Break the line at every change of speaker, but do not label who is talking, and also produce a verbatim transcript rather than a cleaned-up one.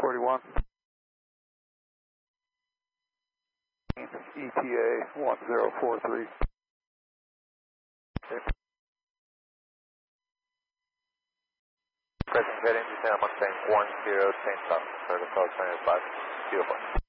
forty-one. E T A one zero four three.
Present heading to San Mustang one zero ten thousand, protocol twenty-five, beautiful.